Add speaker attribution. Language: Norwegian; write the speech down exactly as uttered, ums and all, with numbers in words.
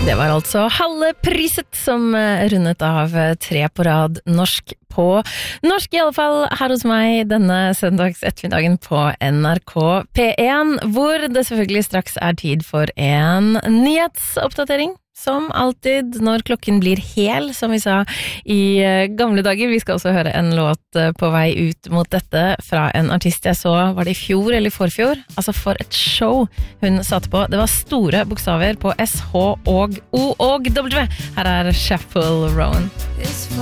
Speaker 1: Det var altså Halle Priset som rundet av tre på rad norsk på norsk, i alle fall her hos meg denne søndags ettermiddagen på N R K P én, hvor det selvfølgelig straks er tid for en nyhetsoppdatering. Som alltid når klokken blir hel, som vi sa i gamle dager. Vi skal også høre en låt på vei ut mot dette fra en artist jeg så, var det i fjor eller i forfjor? Altså for et show hun satte på. Det var store bokstaver på S, H og O og W. Her er Chappell Rowan.